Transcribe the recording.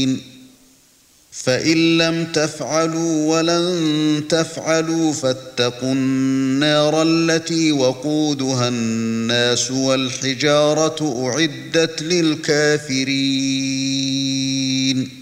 الكافرين فإن لم تفعلوا ولن تفعلوا فاتقوا النار التي وقودها الناس والحجارة أعدت للكافرين